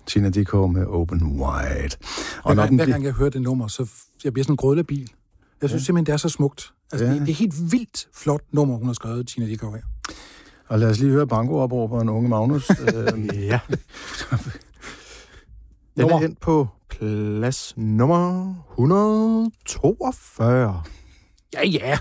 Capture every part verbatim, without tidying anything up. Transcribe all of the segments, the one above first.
Tina Dickow med Open Wide. Og hver, gang, hver gang jeg hører det nummer, så jeg bliver sådan en grødlebil. Jeg synes ja. simpelthen, det er så smukt. Altså, ja. det, det er helt vildt flot nummer, hun har skrevet, Tina Dickow her. Og lad os lige høre banko-opråb på en unge Magnus. Ja. Den er hen på plads nummer et hundrede og toogfyrre. Ja, ja.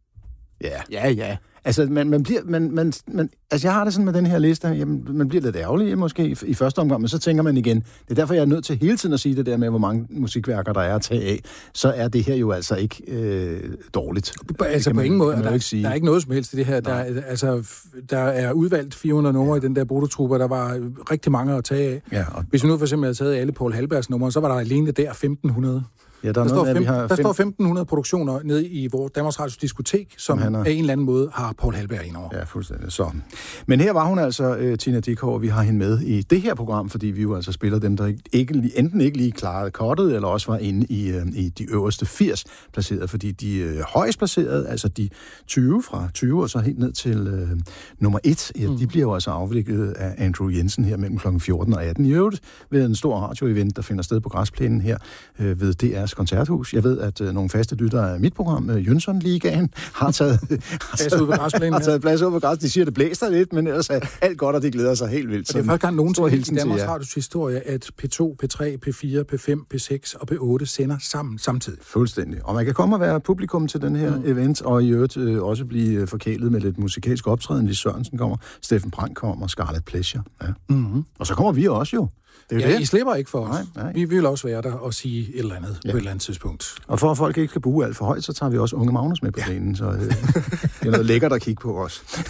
Ja, ja, ja. Altså, man, man bliver, man, man, man, altså, jeg har det sådan med den her liste, jamen, man bliver lidt ærgerlig måske i, i første omgang, men så tænker man igen, det er derfor, jeg er nødt til hele tiden at sige det der med, hvor mange musikværker der er at tage af, så er det her jo altså ikke øh, dårligt. Altså på ingen måde, der, ikke der er ikke noget som helst i det her. Der, altså, der er udvalgt fire hundrede numre i den der Bodo-trupper, der var rigtig mange at tage af. Ja, og hvis vi nu for eksempel havde taget alle Paul Halbergs numre, så var der alene der femten hundrede. Ja, der, der, står, fem, har der fem... står femten hundrede produktioner nede i vores Danmarks Radios diskotek, som er... af en eller anden måde har Paul Halberg indover. Ja, fuldstændig. Så. Men her var hun altså, uh, Tina Dickow, og vi har hende med i det her program, fordi vi jo altså spiller dem, der ikke, enten ikke lige klarede kortet, eller også var inde i, uh, i de øverste firs placeret, fordi de uh, højst placerede, altså de tyve fra tyve og så helt ned til uh, nummer et, ja, mm. de bliver jo altså afviklet af Andrew Jensen her mellem klokken fjorten og atten i øvrigt ved en stor radioevent, der finder sted på græsplænen her uh, ved D R's koncerthus. Jeg ved, at uh, nogle faste lyttere af mit program, uh, Jønsson-ligaen, har taget, har taget, ud på har taget plads ud på græs. De siger, at det blæser lidt, men ellers er alt godt, og de glæder sig helt vildt. Og det er første gang nogensinde i Danmarks Radios historie, at P to, P tre, P fire, P fem, P seks og P otte sender sammen samtidig. Fuldstændig. Og man kan komme og være publikum til den her mm. event, og i øvrigt øh, også blive forkælet med lidt musikalsk optræden. Lis Sørensen kommer, Steffen Brandt kommer, Scarlet Pleasure. Ja. Mm-hmm. Og så kommer vi også jo. Det er ja, det. I slipper ikke for os. Nej, nej. Vi vil også være der og sige et eller andet ja. på et eller andet tidspunkt. Og for at folk ikke skal buge alt for højt, så tager vi også unge Magnus med på ja. scenen, så øh, det er noget lækkert at kigge på os.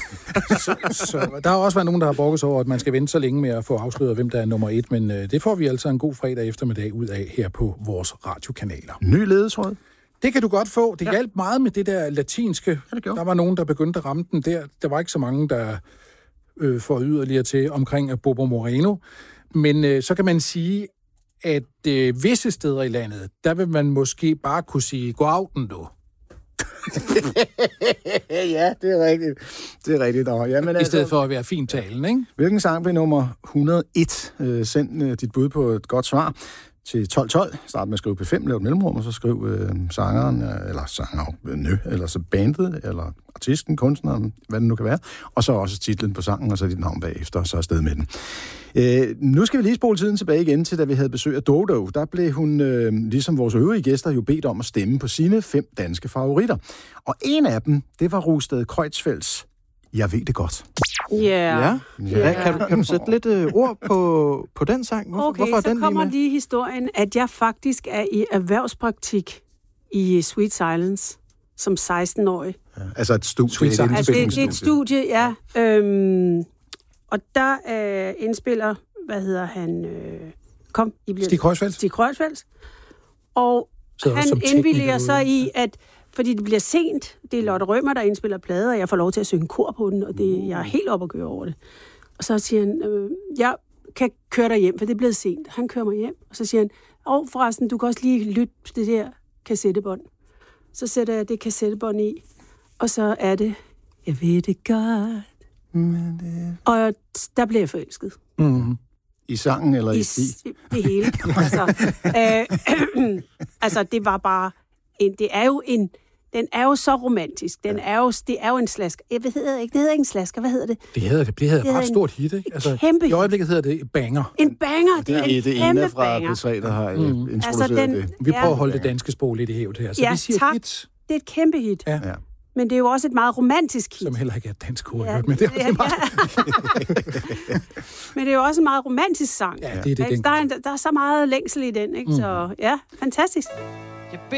så, så, der har også været nogen, der har brokket sig over, at man skal vente så længe med at få afsløret, hvem der er nummer et, men øh, det får vi altså en god fredag eftermiddag ud af her på vores radiokanaler. Ny ledetråd. Det kan du godt få. Det ja. hjalp meget med det der latinske. Ja, der var nogen, der begyndte at ramme den der. Der var ikke så mange, der øh, får yderligere til omkring Bobo Moreno. Men øh, så kan man sige, at øh, visse steder i landet, der vil man måske bare kunne sige, gå aften du. Ja, det er rigtigt. Det er rigtigt. Ja, men I altså, stedet for at være fintalen, ikke? Hvilken sang blev nummer et hundrede og et? Øh, send øh, dit bud på et godt svar til tolv tolv. Start med at skrive P fem, lav et mellemrum, og så skriv øh, sangeren, øh, eller sanger, øh, nø, eller så bandet, eller artisten, kunstneren, hvad det nu kan være, og så også titlen på sangen, og så dit navn bagefter, og så afsted med den. Øh, nu skal vi lige spole tiden tilbage igen til, da vi havde besøg af Dodo. Der blev hun, øh, ligesom vores øvrige gæster, jo bedt om at stemme på sine fem danske favoritter. Og en af dem, det var Rosted Kreutzfeldts Jeg ved det godt. Yeah. Ja. Ja. Kan, du, kan du sætte lidt øh, ord på, på den sang? Hvorfor, okay, hvorfor er så den kommer lige, lige historien, at jeg faktisk er i erhvervspraktik i Sweet Silence som seksten-årig. Ja, altså et studie. Et altså det, det er et studie, ja. Øhm, og der øh, indspiller, hvad hedder han? Øh, kom, I bliver... Stig Kreutzfeldt. Stig Kreutzfeldt. Og så han indvilliger så i, at fordi det bliver sent, det er Lotte Rømer, der indspiller plader, og jeg får lov til at synge kor på den, og det, jeg er helt op at køre over det. Og så siger han, øh, jeg kan køre dig hjem, for det er blevet sent. Han kører mig hjem, og så siger han, åh oh, forresten, du kan også lige lytte til det der kassettebånd. Så sætter jeg det kassettebånd i, og så er det, jeg ved det godt. Men det... Og der bliver jeg forelsket. Mm-hmm. I sangen eller i, i Stig? Det hele. altså, øh, altså, det var bare, en, det er jo en, den er jo så romantisk. Den er jo, det er jo en slasker. Jeg ved det ikke, det hedder ikke en slasker, hvad hedder det? Det hedder det, det hedder et ret stort hit, ikke? Altså, kæmpe i øjeblikket hedder det banger. En banger, det, det er en det kæmpe ene fra banger. P tre, der har mm. introduceret altså, den, det. Vi prøver at holde det danske sprog lidt i hævd her, så ja, vi siger tak. hit. Det er et kæmpe hit. Ja. Ja. Men det er jo også et meget romantisk hit. Som heller ikke er et dansk ord, ja, men det er også ja, meget... ja. Men det er jo også en meget romantisk sang. Ja, det er det. Der er, der er så meget længsel i den, ikke? Mm. Så ja, fantastisk.